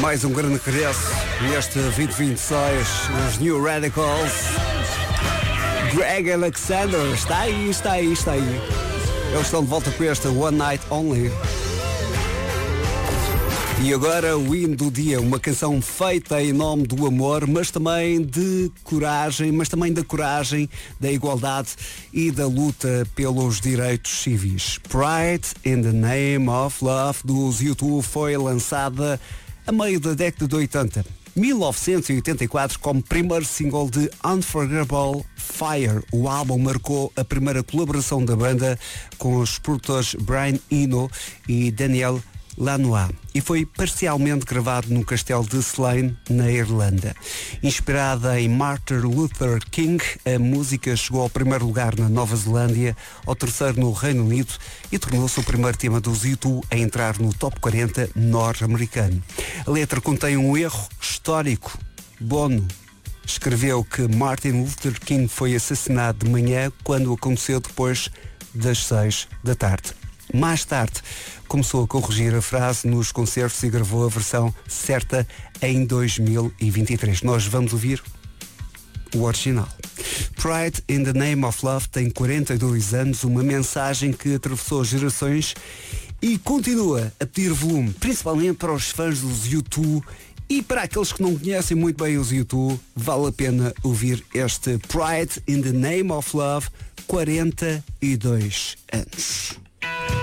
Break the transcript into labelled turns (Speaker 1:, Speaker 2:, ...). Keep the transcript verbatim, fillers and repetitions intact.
Speaker 1: Mais um grande regresso neste vinte vinte e seis, os New Radicals. Greg Alexander, está aí, está aí, está aí. Eles estão de volta com este One Night Only. E agora o hino do dia, uma canção feita em nome do amor, mas também de coragem, mas também da coragem, da igualdade e da luta pelos direitos civis. Pride in the Name of Love dos U dois foi lançada a meio da década de oitenta. mil novecentos e oitenta e quatro como primeiro single de Unforgettable Fire. O álbum marcou a primeira colaboração da banda com os produtores Brian Eno e Daniel Lanois e foi parcialmente gravado no castelo de Slane, na Irlanda. Inspirada em Martin Luther King, a música chegou ao primeiro lugar na Nova Zelândia, ao terceiro no Reino Unido e tornou-se o primeiro tema dos U dois a entrar no top quarenta norte-americano. A letra contém um erro histórico. Bono escreveu que Martin Luther King foi assassinado de manhã quando aconteceu depois das seis da tarde. Mais tarde, começou a corrigir a frase nos concertos e gravou a versão certa em dois mil e vinte e três. Nós vamos ouvir o original. Pride in the Name of Love tem quarenta e dois anos, uma mensagem que atravessou gerações e continua a pedir volume, principalmente para os fãs dos U dois e para aqueles que não conhecem muito bem os U dois, vale a pena ouvir este Pride in the Name of Love, quarenta e dois anos.